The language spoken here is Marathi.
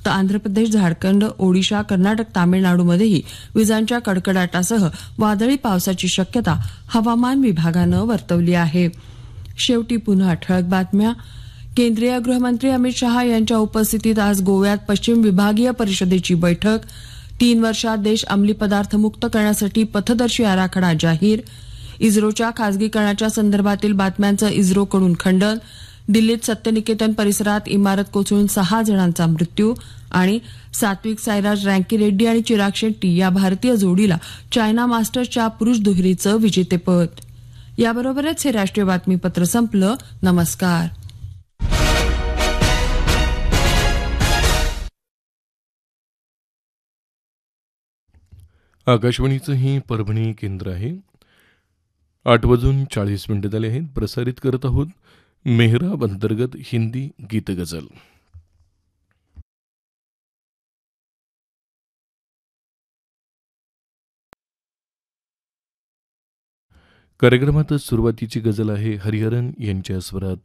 तर आंध्र प्रदेश, झारखंड, ओडिशा, कर्नाटक, तामिळनाडूमध्येही विजांच्या कडकडाटासह वादळी पावसाची शक्यता हवामान विभागानं वर्तवली आहे. शेवटी पुन्हा ठळक बातम्या. केंद्रीय गृहमंत्री अमित शहा यांच्या उपस्थितीत आज गोव्यात पश्चिम विभागीय परिषदेची बैठक. 3 वर्षात देश अंमली पदार्थ मुक्त करण्यासाठी पथदर्शी आराखडा जाहीर. इस्रोच्या खासगीकरणाच्या संदर्भातील बातम्यांचं इस्रोकडून खंडन. दिल्लीत सत्यनिकेतन परिसरात इमारत कोसळून 6 जणांचा मृत्यू. आणि सात्विक साईराज रँकीरेड्डी आणि चिराग शेट्टी या भारतीय जोडीला चायना मास्टर्सच्या पुरुष दुहेरीचं विजेतेपद. याबरोबरच हे राष्ट्रीय बातमीपत्र संपलं. नमस्कार. आकाशवाणीचं ही परभणी केंद्र आहे. 8:40 झाले आहेत. प्रसारित करत आहोत मेहराब अंतर्गत हिंदी गीत गझल. कार्यक्रमात सुरुवातीची गझल आहे हरिहरन यांच्या स्वरात